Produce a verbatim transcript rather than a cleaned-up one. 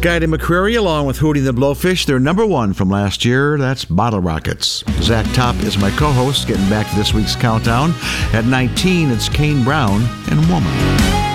Skye McCreary along with Hootie and the Blowfish. They're number one from last year. That's Bottle Rockets. Zach Top is my co-host. Getting back to this week's countdown. At nineteen, it's Kane Brown and Woman.